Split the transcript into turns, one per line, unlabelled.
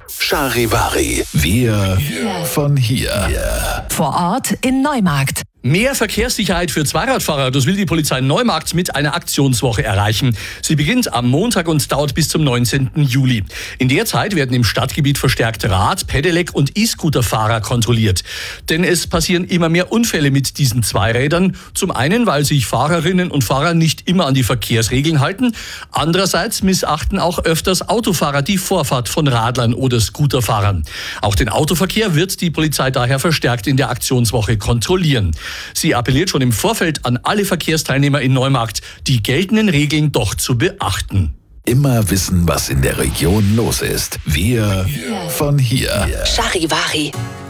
Charivari. Wir von hier.
Vor Ort in Neumarkt.
Mehr Verkehrssicherheit für Zweiradfahrer, das will die Polizei Neumarkt mit einer Aktionswoche erreichen. Sie beginnt am Montag und dauert bis zum 19. Juli. In der Zeit werden im Stadtgebiet verstärkt Rad-, Pedelec- und E-Scooter-Fahrer kontrolliert. Denn es passieren immer mehr Unfälle mit diesen Zweirädern. Zum einen, weil sich Fahrerinnen und Fahrer nicht immer an die Verkehrsregeln halten. Andererseits missachten auch öfters Autofahrer die Vorfahrt von Radlern oder Scooterfahrern. Auch den Autoverkehr wird die Polizei daher verstärkt in der Aktionswoche kontrollieren. Sie appelliert schon im Vorfeld an alle Verkehrsteilnehmer in Neumarkt, die geltenden Regeln doch zu beachten.
Immer wissen, was in der Region los ist. Wir von hier.
Charivari.